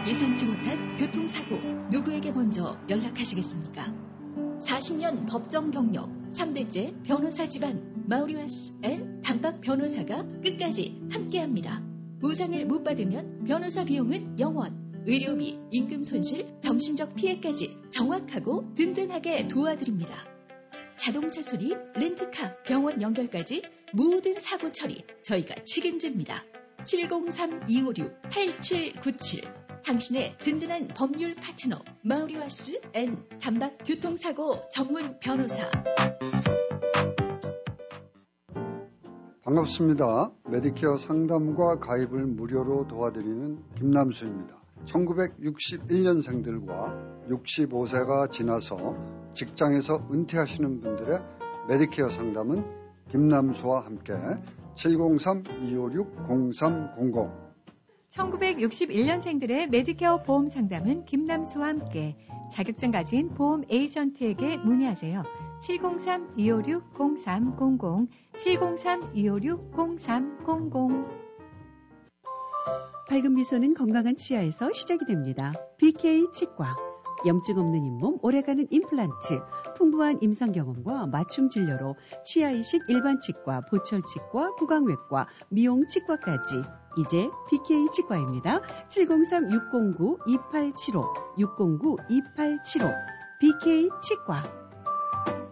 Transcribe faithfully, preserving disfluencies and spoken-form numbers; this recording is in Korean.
예상치 못한 교통사고, 누구에게 먼저 연락하시겠습니까? 사십 년 법정 경력, 삼 대째 변호사 집안 마우리와스 앤 단박 변호사가 끝까지 함께합니다. 보상을 못 받으면 변호사 비용은 영원, 의료비, 임금 손실, 정신적 피해까지 정확하고 든든하게 도와드립니다. 자동차 수리, 렌트카, 병원 연결까지 모든 사고 처리 저희가 책임집니다. 칠공삼 이오육 팔칠구칠 당신의 든든한 법률 파트너 마우리와스 앤 단박 교통사고 전문 변호사. 반갑습니다. 메디케어 상담과 가입을 무료로 도와드리는 김남수입니다. 천구백육십일 년생들과 육십오 세가 지나서 직장에서 은퇴하시는 분들의 메디케어 상담은 김남수와 함께 칠공삼 이오육 공삼공공 천구백육십일 년생들의 메디케어 보험 상담은 김남수와 함께 자격증 가진 보험 에이전트에게 문의하세요. 칠공삼 이오육 공삼공공 칠공삼 이오육 공삼공공 밝은 미소는 건강한 치아에서 시작이 됩니다. 비케이 치과. 염증 없는 잇몸, 오래가는 임플란트, 풍부한 임상 경험과 맞춤 진료로 치아 이식 일반 치과, 보철 치과, 구강외과, 미용 치과까지 이제 비케이 치과입니다. 칠공삼 육공구 이팔칠오 육공구 이팔칠오 비케이 치과.